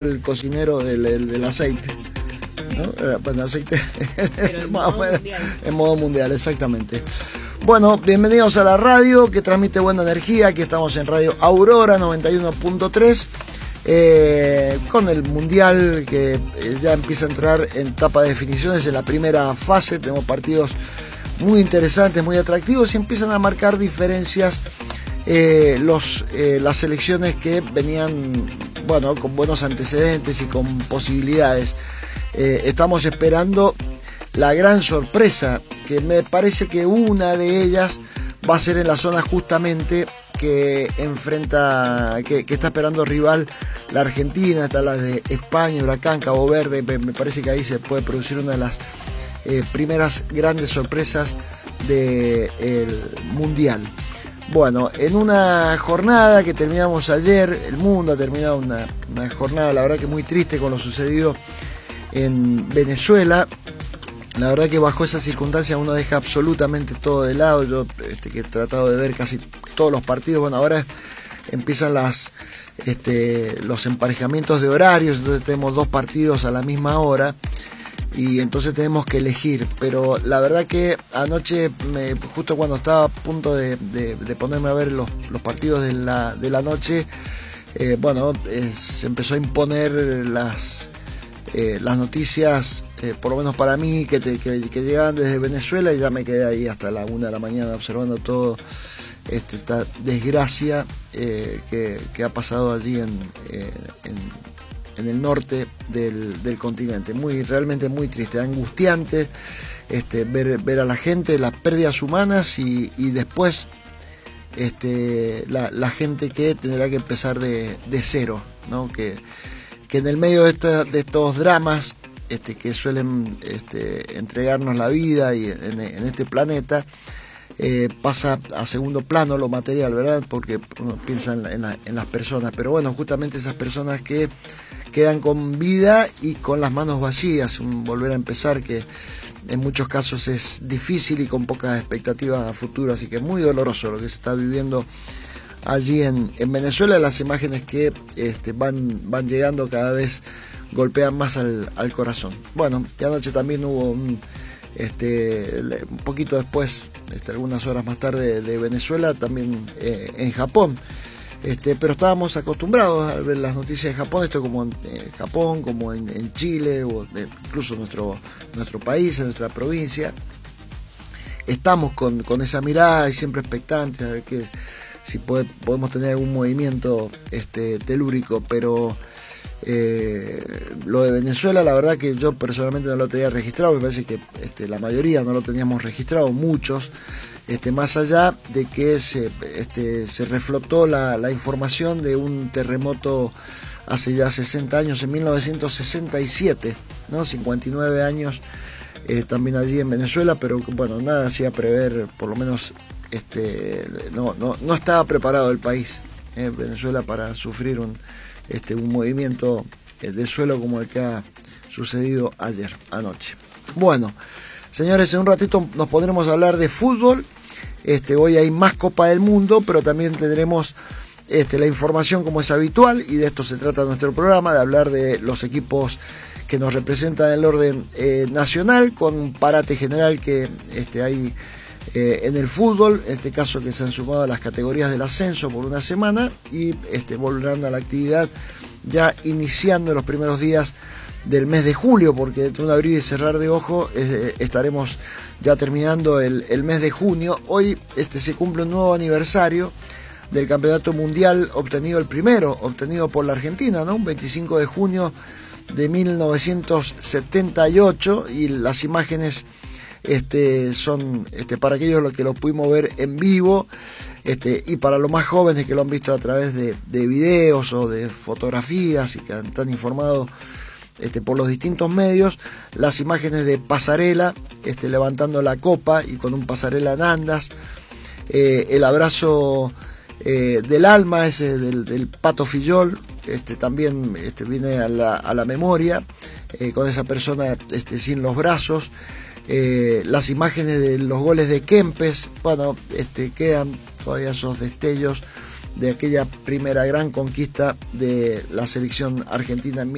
el cocinero del aceite, ¿no? Bueno, aceite en modo mundial, exactamente. Bueno, bienvenidos a la radio que transmite buena energía. Aquí estamos en Radio Aurora 91.3 con el mundial que ya empieza a entrar en etapa de definiciones en la primera fase. Tenemos partidos muy interesantes, muy atractivos y empiezan a marcar diferencias las selecciones que venían, bueno, con buenos antecedentes y con posibilidades. Estamos esperando la gran sorpresa, que me parece que una de ellas va a ser en la zona justamente que enfrenta, que está esperando rival la Argentina. Está la de España, Huracán, Cabo Verde. Me parece que ahí se puede producir una de las primeras grandes sorpresas del Mundial. Bueno, en una jornada que terminamos ayer, el mundo ha terminado una jornada, la verdad que muy triste con lo sucedido en Venezuela. La verdad que bajo esas circunstancias uno deja absolutamente todo de lado. Yo que he tratado de ver casi todos los partidos. Bueno, ahora empiezan los emparejamientos de horarios, entonces tenemos 2 partidos a la misma hora y entonces tenemos que elegir. Pero la verdad que anoche, justo cuando estaba a punto de ponerme a ver los partidos de la noche, se empezó a imponer las noticias, por lo menos para mí, que llegaban desde Venezuela, y ya me quedé ahí hasta la 1 de la mañana observando todo esta desgracia que ha pasado allí en el norte del continente. Realmente muy triste, angustiante ver a la gente, las pérdidas humanas y después la gente que tendrá que empezar de cero, ¿no? Que en el medio de estos dramas que suelen entregarnos la vida y en este planeta, pasa a segundo plano lo material, ¿verdad? Porque uno piensa en las personas, pero bueno, justamente esas personas que quedan con vida y con las manos vacías, volver a empezar, que en muchos casos es difícil y con pocas expectativas a futuro, así que muy doloroso lo que se está viviendo allí en Venezuela. Las imágenes que van llegando cada vez golpean más al corazón. Bueno, y anoche también hubo un poquito después, algunas horas más tarde de Venezuela, también en Japón. Pero estábamos acostumbrados a ver las noticias de Japón, esto como en Japón, como en Chile, o incluso nuestro país, en nuestra provincia. Estamos con esa mirada y siempre expectantes a ver si podemos tener algún movimiento telúrico, pero lo de Venezuela, la verdad que yo personalmente no lo tenía registrado. Me parece que la mayoría no lo teníamos registrado, muchos, más allá de que se reflotó la información de un terremoto hace ya 60 años, en 1967, ¿no? 59 años también allí en Venezuela, pero bueno, nada hacía prever, por lo menos no estaba preparado el país, Venezuela, para sufrir un movimiento de suelo como el que ha sucedido anoche. Bueno, señores, en un ratito nos pondremos a hablar de fútbol. Hoy hay más Copa del Mundo, pero también tendremos la información como es habitual, y de esto se trata nuestro programa, de hablar de los equipos que nos representan en el orden nacional, con un parate general que hay en el fútbol, en este caso que se han sumado a las categorías del ascenso por una semana y volverán a la actividad ya iniciando los primeros días del mes de julio, porque entre un abrir y cerrar de ojo estaremos ya terminando el mes de junio. Hoy se cumple un nuevo aniversario del campeonato mundial obtenido por la Argentina, ¿no? Un 25 de junio de 1978, y las imágenes son para aquellos que lo pudimos ver en vivo, y para los más jóvenes que lo han visto a través de videos o de fotografías y que están informados por los distintos medios, las imágenes de Pasarela levantando la copa y con un Pasarela en andas, el abrazo del alma ese del Pato Fillol, también viene a la memoria, con esa persona sin los brazos. Las imágenes de los goles de Kempes, bueno, quedan todavía esos destellos de aquella primera gran conquista de la selección argentina en